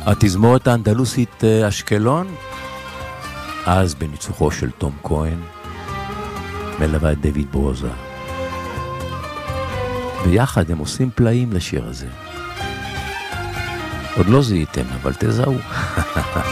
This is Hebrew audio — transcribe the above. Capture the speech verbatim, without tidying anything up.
התזמורת האנדלוסית אשקלון, אז בניצוחו של תום כהן, מלווה את דויד ברוזה. ביחד הם עושים פלאים לשיר הזה. עוד לא זיהיתם, אבל תזהו.